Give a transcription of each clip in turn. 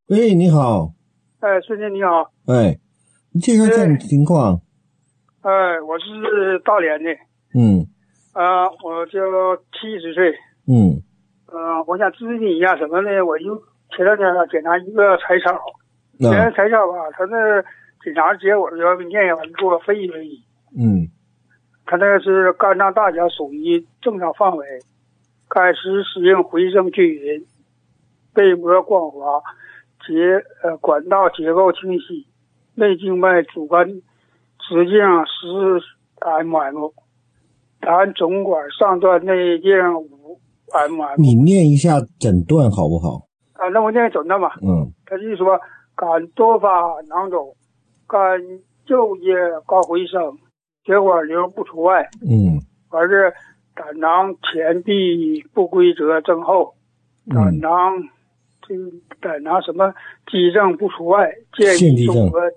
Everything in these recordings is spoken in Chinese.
喂，你好。 哎，孙姐你好。 哎，你介绍家里情况。 我是大连的。我就70岁。我想咨询一下什么呢？我就前两天检查一个彩超，彩超吧，他那检查结果要念完给我分析分析。他那是肝脏大小属于正常范围，该时适应回声均匀，背膜光滑，管道结构清晰，内静脉主干直径10mm，单总管上段内径5mm。 你念一下诊断好不好？ 那我念诊断吧。他就是说肝多发囊肿，肝右叶高回声，血管瘤不除外。而是胆囊前壁不规则增厚，胆囊什么肌症不除外，建议综合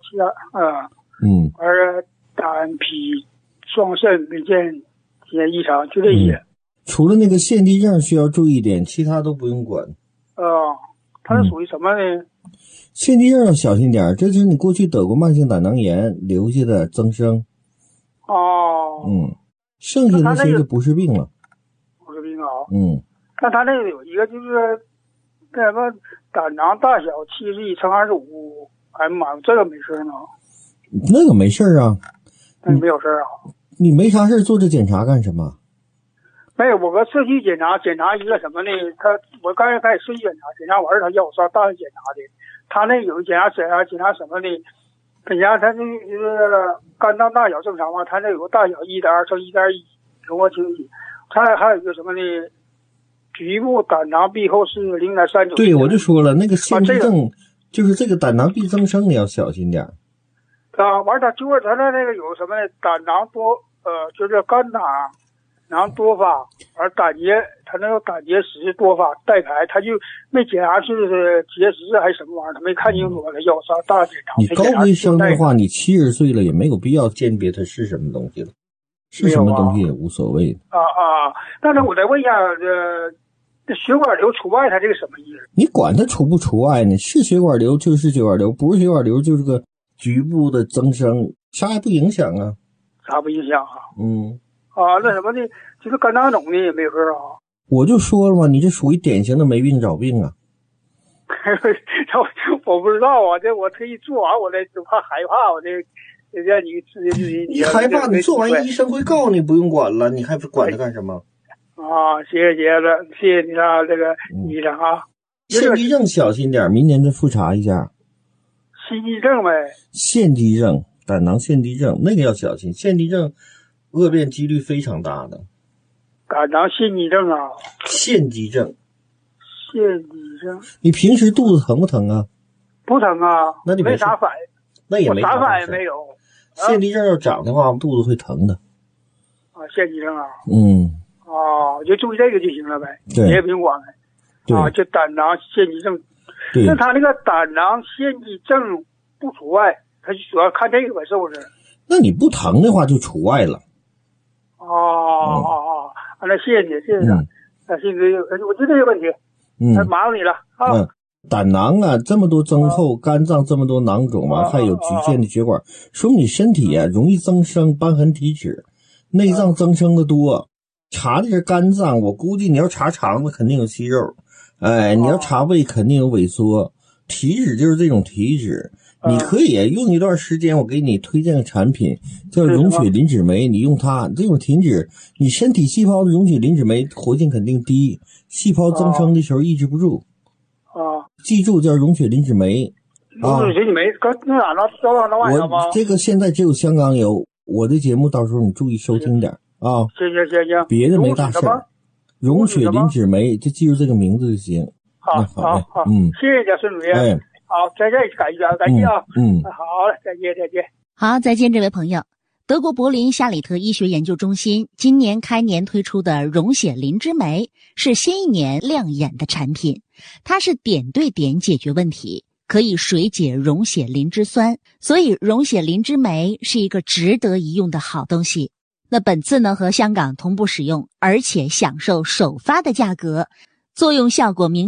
而胆脾双肾没见异常，就这些。 除了那个腺肌症需要注意点，其他都不用管。 它是属于什么呢？ 腺肌症要小心点，这就是你过去得过慢性胆囊炎留下的增生。剩下那些就不是病了。 不是病啊。但他那个有一个就是什么胆囊大小71×25mm，这个没事吗？ 那个没事啊。 那没有事啊。 你没啥事做这检查干什么？ 没有，我社区检查一个什么呢？我刚才开始社区检查完他要我上大医检查的。他那有检查什么呢？本来他就是肝脏大小正常嘛，他那有个大小1:2×1:1，容合清晰。他还有一个什么呢？局部胆囊壁厚是0.39。 对，我就说了，那个腺肌症就是这个胆囊壁增生，你要小心点。 完他那个有什么呢？胆囊就是肝囊多发，而他那个胆结石多发带排，他就没检查是结石还是什么玩意儿，他没看清楚，他要上大检查。 你高危生的话，你70岁了也没有必要鉴别它是什么东西了，是什么东西也无所谓的。 但是我再问一下，这血管瘤除外，它这个什么意思？ 你管它除不除外呢？是血管瘤就是血管瘤，不是血管瘤就是个局部的增生，啥也不影响啊。 啥不影响啊？那什么呢？就是肝囊肿的也没事啊。 我就说了嘛，你这属于典型的没病找病啊。 我不知道啊，我特意做完，我就怕害怕，我让你咨询你害怕，你做完医生会告诉你不用管了，你还管它干什么？ 谢谢你啊，这个医生啊。 腺肌症小心点，明年再复查一下。 腺肌症呗。 腺肌症，胆囊腺肌症那个要小心，腺肌症恶变几率非常大的。 胆囊腺肌症啊。 腺肌症。 你平时肚子疼不疼啊？ 不疼啊。 那你没啥反应。 那也没啥反应没有。 腺肌症要长的话，肚子会疼的。 腺肌症啊。就注意这个就行了呗。 对。 也不用管了。就胆囊腺肌症。 对。 那他那个胆囊腺肌症不除外，他就主要看这个呗，是不是？ 那你不疼的话就除外了。 那谢谢你。谢谢我就这个问题。麻烦你了啊。 胆囊啊这么多增厚，肝脏这么多囊肿啊，还有局限的血管，说明你身体啊容易增生瘢痕体脂，内脏增生的多。查的是肝脏，我估计你要查肠子肯定有息肉，你要查胃肯定有萎缩。体脂就是这种体脂，你可以用一段时间，我给你推荐个产品叫溶血磷脂酶，你用它这种体脂，你身体细胞的溶血磷脂酶活性肯定低，细胞增生的时候抑制不住。记住叫溶血磷脂酶。 溶血磷脂酶那哪能交到那玩意儿吗？ 我这个现在只有香港有，我的节目到时候你注意收听点啊。 行， 别的没大事。溶血磷脂酶就记住这个名字就行。 好，谢谢孙主任。好，再见，感谢啊。好了，再见。 好，再见，这位朋友。德国柏林夏里特医学研究中心今年开年推出的溶血磷脂酶是新一年亮眼的产品，它是点对点解决问题，可以水解溶血磷脂酸，所以溶血磷脂酶是一个值得一用的好东西。那本次呢和香港同步使用，而且享受首发的价格，作用效果明确，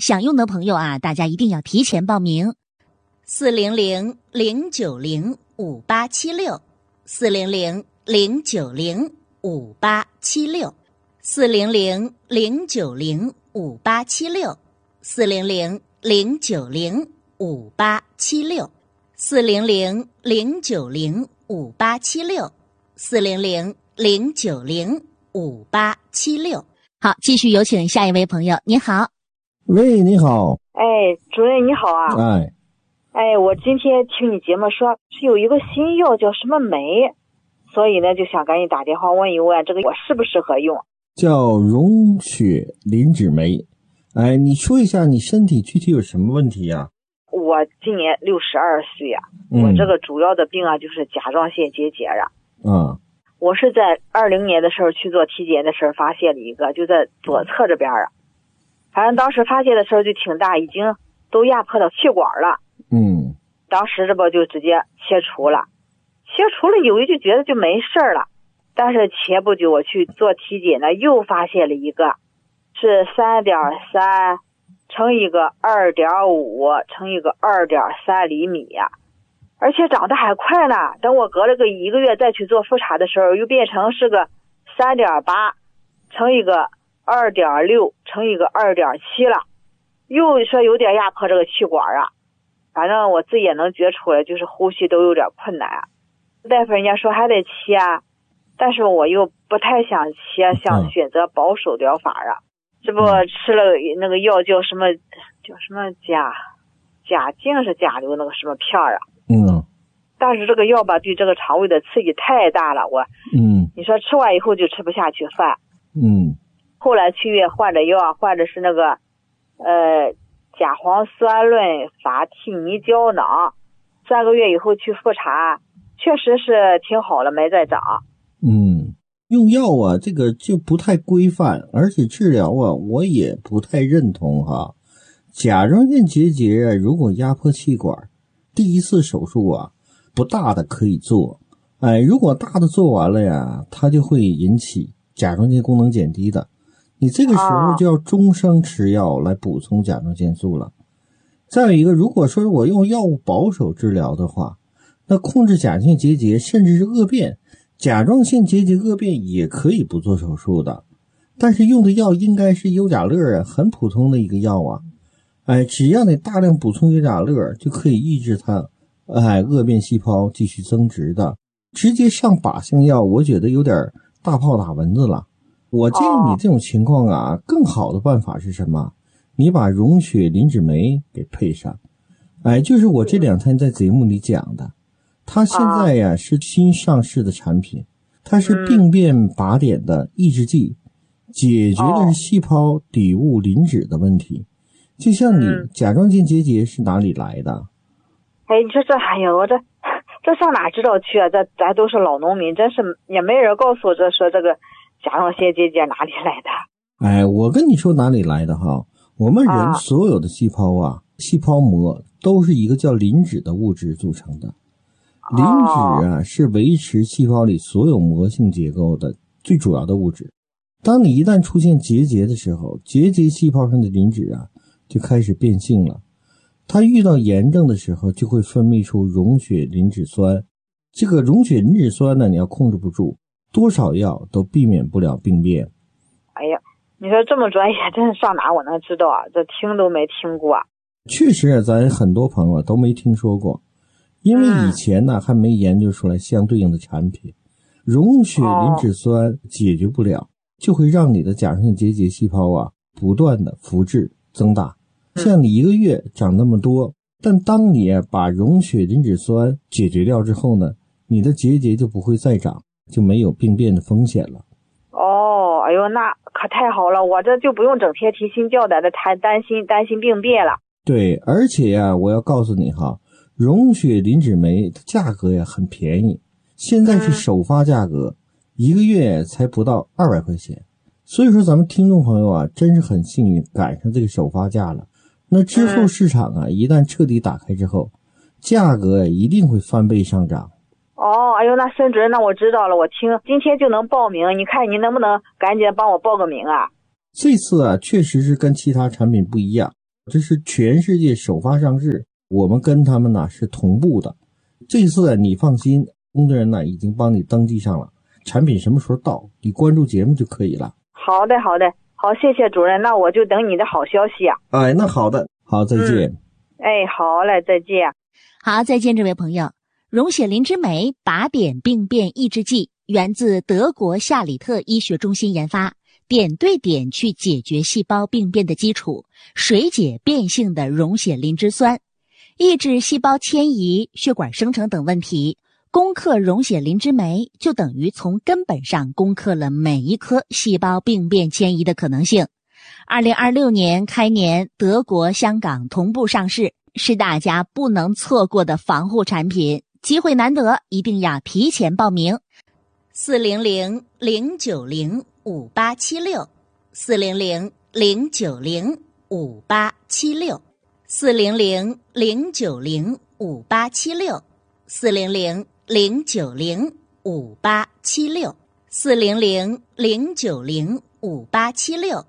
想用的朋友啊，大家一定要提前报名。400-090-5876，400-090-5876，400-090-5876。好，继续有请下一位朋友。你好。 喂，你好。 主任你好啊。我今天听你节目说是有一个新药叫什么酶，所以呢就想赶紧打电话问一问这个我适不适合用。 叫溶血磷脂酶。你说一下你身体具体有什么问题呀？ 我今年62岁呀，我这个主要的病啊就是甲状腺结节啊。我是在20年的时候去做体检的时候发现了一个，就在左侧这边啊。反正当时发现的时候就挺大，已经都压迫到气管了。当时这不就直接切除了，有一就觉得就没事了。但是前不久我去做体检呢，又发现了一个是 3.3 乘一个 2.5 乘一个 2.3 厘米呀，而且长得还快呢。等我隔了个1个月再去做复查的时候，又变成是个 3.8 乘一个 2.6 乘一个 2.7 了，又说有点压迫这个气管啊。反正我自己也能觉出来，就是呼吸都有点困难。大夫人家说还得切，但是我又不太想切，想选择保守疗法啊。这不吃了那个药叫什么甲净是甲流那个什么片啊。但是这个药吧对这个肠胃的刺激太大了，你说吃完以后就吃不下去饭。后来去医院换的药，换的是那个甲磺酸论法替尼胶囊，3个月以后去复查，确实是挺好了，没再长。 用药啊，这个就不太规范，而且治疗啊，我也不太认同哈。甲状腺结节啊，如果压迫气管，第一次手术啊，不大的可以做，如果大的做完了呀，它就会引起甲状腺功能减低的。你这个时候就要终生吃药来补充甲状腺素了。再有一个，如果说我用药物保守治疗的话，那控制甲状腺结节甚至是恶变，甲状腺结节恶变也可以不做手术的。但是用的药应该是优甲乐啊，很普通的一个药啊。只要你大量补充优甲乐，就可以抑制它恶变细胞继续增殖的。直接上靶向药，我觉得有点大炮打蚊子了。我建议你这种情况啊，更好的办法是什么？你把溶血磷脂酶给配上。就是我这2天在节目里讲的，它现在呀是新上市的产品，它是病变靶点的抑制剂，解决的是细胞底物磷脂的问题。就像你甲状腺结节是哪里来的？ 你说我这上哪知道去啊？咱都是老农民，真是也没人告诉我说这个甲状腺结节哪里来的。 我跟你说哪里来的哈，我们人所有的细胞啊，细胞膜都是一个叫磷脂的物质组成的。磷脂啊是维持细胞里所有膜性结构的最主要的物质。当你一旦出现结节的时候，结节细胞上的磷脂啊就开始变性了。它遇到炎症的时候就会分泌出溶血磷脂酸。这个溶血磷脂酸呢，你要控制不住，多少药都避免不了病变。 你说这么专业，真是上哪我能知道啊？这听都没听过。 确实咱很多朋友都没听说过，因为以前呢还没研究出来相对应的产品。溶血磷脂酸解决不了，就会让你的甲状腺结节细胞啊不断的复制增大。像你1个月长那么多，但当你把溶血磷脂酸解决掉之后呢，你的结节就不会再长，就没有病变的风险了。 那可太好了，我这就不用整天提心吊胆的担心病变了。 对，而且呀，我要告诉你哈，溶血磷脂酶的价格呀很便宜，现在是首发价格，1个月才不到200块钱。所以说咱们听众朋友啊，真是很幸运赶上这个首发价了。那之后市场啊，一旦彻底打开之后，价格一定会翻倍上涨。 那孙主任，那我知道了，我今天就能报名，你看你能不能赶紧帮我报个名啊？ 这次啊，确实是跟其他产品不一样， 这是全世界首发上市，我们跟他们呢是同步的。这次你放心，工作人员呢已经帮你登记上了，产品什么时候到，你关注节目就可以了。 好的，好的，好，谢谢主任，那我就等你的好消息啊。 哎，那好的，好，再见。 哎，好嘞，再见。 好，再见，这位朋友。溶血磷脂酶靶点病变抑制剂源自德国夏里特医学中心研发，点对点去解决细胞病变的基础，水解变性的溶血磷脂酸，抑制细胞迁移、血管生成等问题。攻克溶血磷脂酶就等于从根本上攻克了每一颗细胞病变迁移的可能性。2026年开年，德国、香港同步上市，是大家不能错过的防护产品。机会难得，一定要提前报名。400-090-5876 400-090-5876 400-090-5876 400-090-5876 400-090-5876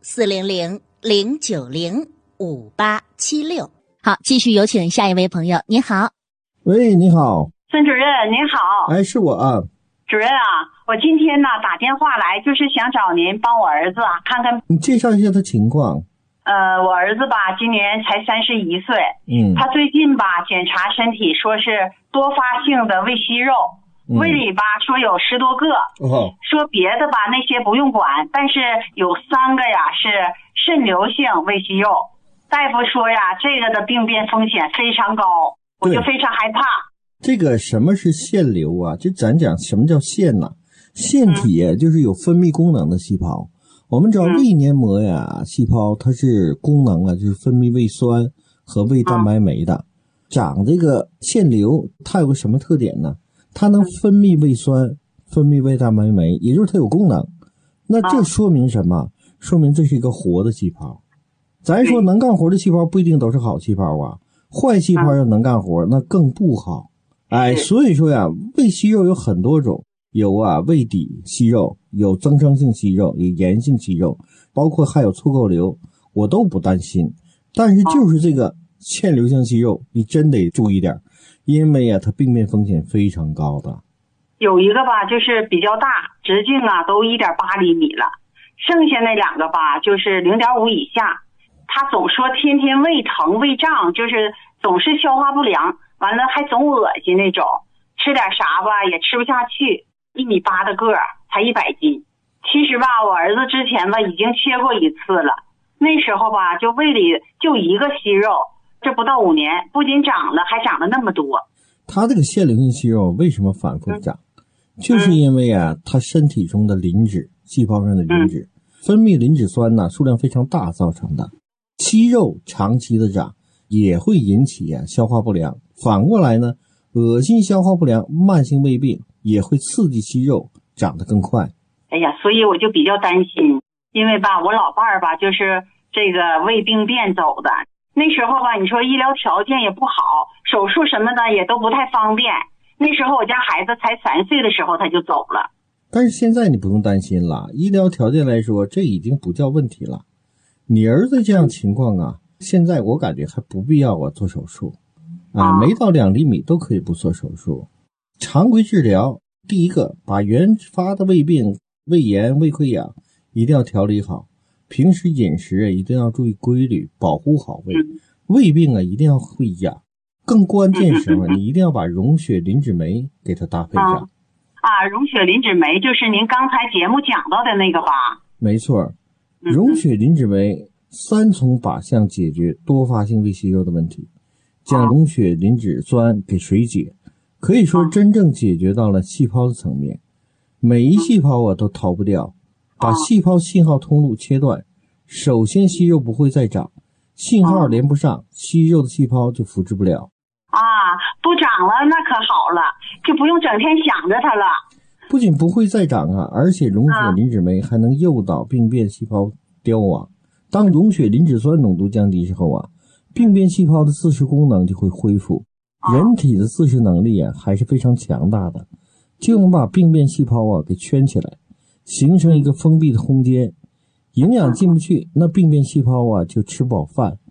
400-090-5876。好，继续有请下一位朋友。你好。 喂，你好， 孙主任，您好。 哎，是我啊。 主任啊，我今天呢打电话来，就是想找您帮我儿子啊看看。 你介绍一下他情况。 我儿子吧，今年才31岁。他最近吧检查身体，说是多发性的胃息肉，胃里吧说有10多个。说别的吧那些不用管，但是有3个呀是肾瘤性胃息肉。大夫说呀，这个的病变风险非常高。我就非常害怕。 这个什么是腺瘤啊？就咱讲什么叫腺呢？腺体就是有分泌功能的细胞。我们知道胃黏膜呀，细胞它是功能就是分泌胃酸和胃蛋白酶的。长这个腺瘤，它有个什么特点呢？它能分泌胃酸，分泌胃蛋白酶，也就是它有功能。那这说明什么？说明这是一个活的细胞。咱说能干活的细胞不一定都是好细胞啊。坏细胞要能干活，那更不好。哎，所以说呀，胃息肉有很多种，有胃底息肉，有增生性息肉，有炎性息肉，包括还有促垢瘤，我都不担心。但是就是这个腺瘤性息肉，你真得注意点，因为它病变风险非常高的。 有一个吧，就是比较大，直径都1.8厘米了，剩下那2个吧，就是0.5以下。他总说天天胃疼胃胀，就是总是消化不良，完了还总恶心那种，吃点啥吧也吃不下去。1.8米的个儿，才100斤。其实吧，我儿子之前吧已经切过1次了，那时候吧就胃里就1个息肉，这不到5年，不仅长了，还长了那么多。 他这个腺瘤性息肉为什么反复长？就是因为他身体中的磷脂，细胞上的磷脂，分泌磷脂酸呢数量非常大造成的。息肉长期的长也会引起消化不良，反过来呢，恶心消化不良慢性胃病也会刺激息肉长得更快。 哎呀，所以我就比较担心，因为吧我老伴儿吧就是这个胃病变走的，那时候吧你说医疗条件也不好，手术什么的也都不太方便，那时候我家孩子才3岁的时候他就走了。 但是现在你不用担心了，医疗条件来说这已经不叫问题了。你儿子这样情况现在我感觉还不必要做手术没到2厘米都可以不做手术。常规治疗，第一个把原发的胃病、胃炎、胃溃疡一定要调理好，平时饮食一定要注意规律，保护好胃。胃病一定要会养，更关键时候你一定要把溶血磷脂酶给它搭配上。 溶血磷脂酶就是您刚才节目讲到的那个吧？ 没错。溶血磷脂酶3重靶向解决多发性胃息肉的问题，将溶血磷脂酸给水解，可以说真正解决到了细胞的层面，每一细胞都逃不掉，把细胞信号通路切断，首先息肉不会再长，信号连不上，息肉的细胞就复制不了。 不长了那可好了，就不用整天想着它了。 不仅不会再长而且溶血磷脂酶还能诱导病变细胞凋亡。当溶血磷脂酸浓度降低之后病变细胞的自噬功能就会恢复。人体的自噬能力还是非常强大的，就能把病变细胞给圈起来，形成一个封闭的空间，营养进不去，那病变细胞就吃不饱饭，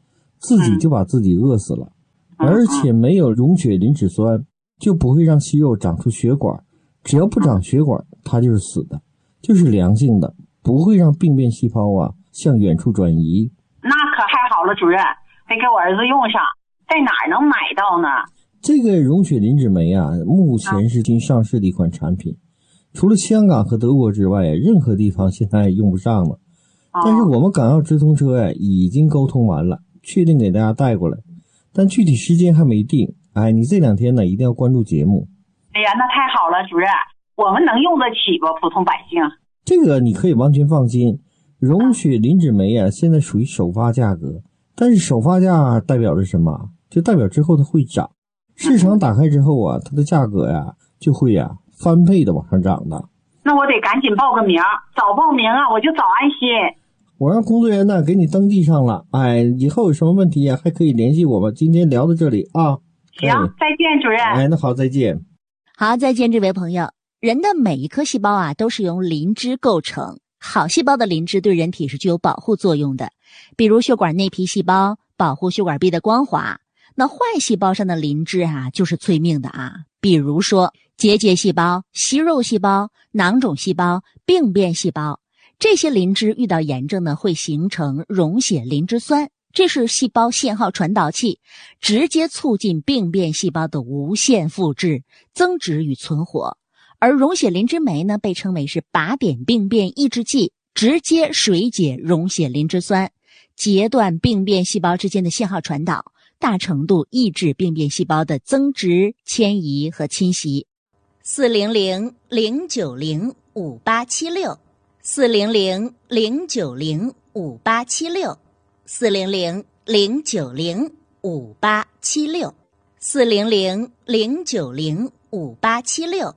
自己就把自己饿死了。而且没有溶血磷脂酸，就不会让息肉长出血管，只要不长血管，它就是死的，就是良性的，不会让病变细胞向远处转移。 那可太好了，主任，得给我儿子用上。在哪儿能买到呢？ 这个溶血磷脂酶目前是新上市的一款产品，除了香港和德国之外，任何地方现在用不上了。但是我们港澳直通车已经沟通完了，确定给大家带过来，但具体时间还没定。你这2天呢一定要关注节目。 哎呀，那太好了，主任，我们能用得起不？普通百姓？ 这个你可以完全放心，溶血磷脂酶现在属于首发价格，但是首发价代表着什么？就代表之后它会涨，市场打开之后它的价格就会翻倍的往上涨的。 那我得赶紧报个名，早报名我就早安心。 我让工作人员呢给你登记上了，以后有什么问题还可以联系我们。今天聊到这里行，再见，主任。 那好，再见。 好，再见，这位朋友。人的每一颗细胞都是由磷脂构成，好细胞的磷脂对人体是具有保护作用的，比如血管内皮细胞保护血管壁的光滑。那坏细胞上的磷脂就是催命的比如说结节细胞、息肉细胞、囊肿细胞、病变细胞，这些磷脂遇到炎症呢，会形成溶血磷脂酸，这是细胞信号传导器，直接促进病变细胞的无限复制、增殖与存活。而溶血磷脂酶呢，被称为是靶点病变抑制剂，直接水解溶血磷脂酸，截断病变细胞之间的信号传导，大程度抑制病变细胞的增殖、迁移和侵袭。400-090-5876 400-090-5876 400-090-5876 400-090-5876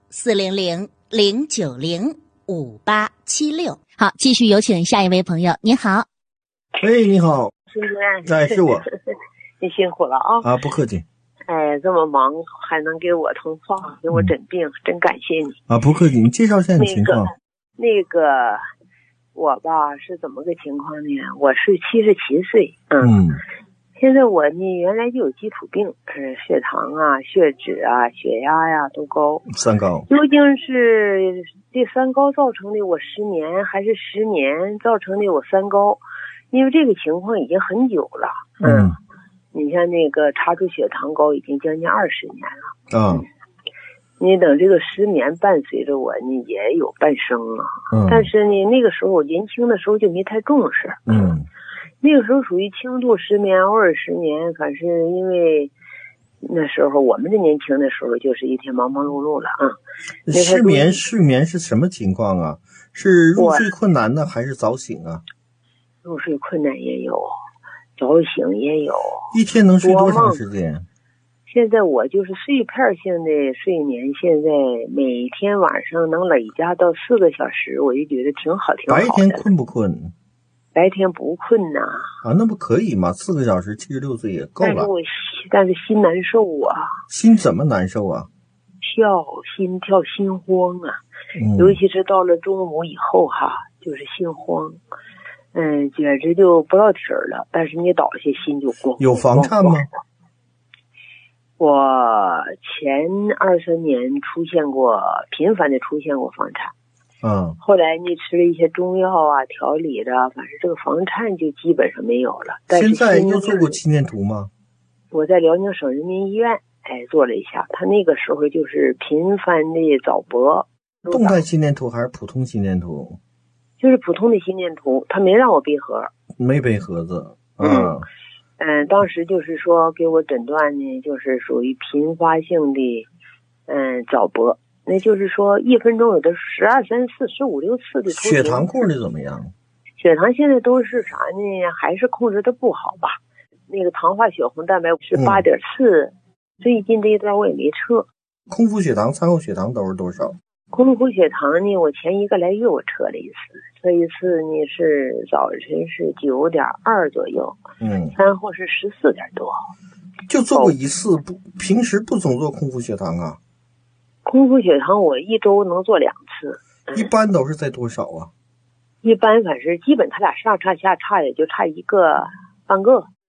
400-090-5876。好，继续有请下一位朋友。你好。 你好。 孙主任。 是我。 你辛苦了不客气。 这么忙还能给我通话，给我诊病，真感谢你不客气。你介绍一下你情况。 那个我是怎么个情况呢？我是77岁，现在我呢原来就有基础病，血糖血脂血压都高， 三高。 究竟是这三高造成的我失眠，还是失眠造成的我三高？因为这个情况已经很久了。你像那个查出血糖高已经将近20年了。你等这个失眠伴随着我呢也有半生了。但是呢那个时候我年轻的时候就没太重视。那个时候属于轻度失眠，偶尔失眠，反正因为那时候我们的年轻的时候就是一天忙忙碌碌了失眠是什么情况是入睡困难呢，还是早醒入睡困难也有，早醒也有。 一天能睡多长时间？ 现在我就是碎片性的睡眠，现在每天晚上能累加到4个小时，我就觉得挺好的。 白天困不困？ 白天不困那不可以吗？4个小时76岁也够了。 但是心难受心怎么难受心跳心慌尤其是到了中午以后就是心慌，简直就不到底儿了。但是你倒下心就咣。 有房颤吗？ 我前2-3年频繁的出现过房颤。后来你吃了一些中药调理的，反正这个房颤就基本上没有了。但是现在又做过心电图吗？ 我在辽宁省人民医院做了一下，他那个时候就是频繁的早搏。 动态心电图还是普通心电图？ 就是普通的心电图，他没让我背盒。 没背盒子。 当时就是说给我诊断呢，就是属于频发性的早搏，那就是说1分钟有的12、3、4、15、6次的。 血糖控制怎么样？ 血糖现在都是啥呢？还是控制的不好吧。那个糖化血红蛋白是8.4，最近这一段我也没测。 空腹血糖、餐后血糖都是多少？ 空腹血糖呢，我前1个来月我测了一次，测一次呢是早晨是9.2左右，餐后是14点多。 就做过一次，平时不总做空腹血糖空腹血糖我1周能做2次。 一般都是在多少一般反正基本他俩上差下差也就差1个半个。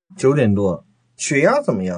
9点多。血压怎么样？